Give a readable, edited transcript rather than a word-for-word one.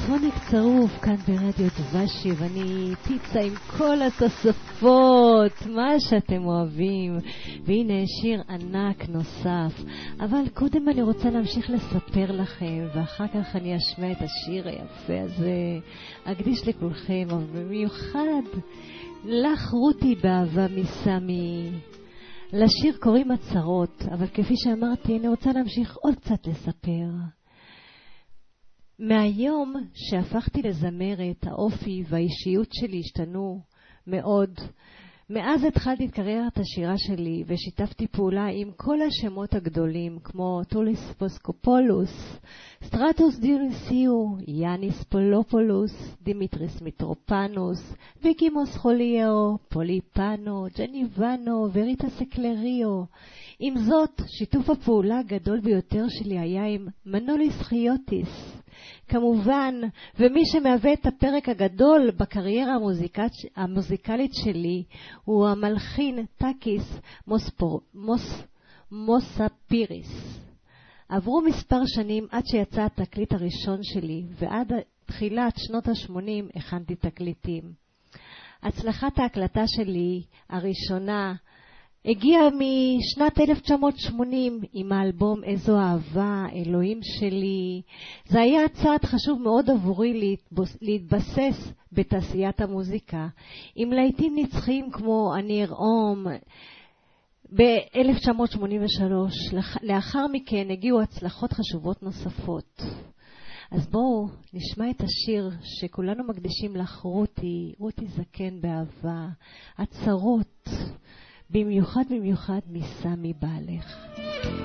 סילפוניק צרוף כאן ברדיו דבשי, ואני פיצה עם כל התוספות, מה שאתם אוהבים. והנה שיר ענק נוסף, אבל קודם אני רוצה להמשיך לספר לכם, ואחר כך אני אשמע את השיר היפה הזה, אקדיש לכולכם, אבל במיוחד לך רותי באהבה מסמי. לשיר קוראים הצרות, אבל כפי שאמרתי אני רוצה להמשיך עוד קצת לספר. מהיום שהפכתי לזמרת, האופי והאישיות שלי השתנו מאוד. מאז התחלתי את קריירת השירה שלי ושיתפתי פעולה עם כל השמות הגדולים כמו טוליס פוסקופולוס, סטרטוס דיוניסיו, יאניס פולופולוס, דימיטריס מיטרופנוס, ויקימוס חוליאו, פוליפנו, ג'ניבנו וריטה סקלריו. עם זאת, שיתוף הפעולה הגדול ביותר שלי היה עם מנוליס חיוטיס. כמובן, ומי שמהווה את הפרק הגדול בקריירה המוזיקלית שלי הוא המלחין טאקיס מוספיריס. עברו מספר שנים עד שיצא התקליט הראשון שלי, ועד תחילת שנות ה-80 הכנתי תקליטים. הצלחת ההקלטה שלי הראשונה הגיעה משנת 1980 עם האלבום איזו אהבה, אלוהים שלי. זה היה צעד חשוב מאוד עבורי להתבסס בתעשיית המוזיקה, עם להיטים נצחיים כמו אני ארעום. ב-1983, לאחר מכן הגיעו הצלחות חשובות נוספות. אז בואו נשמע את השיר שכולנו מקדישים לך רותי, רותי זקן באהבה, הצרות. במיוחד מסמי בעלך.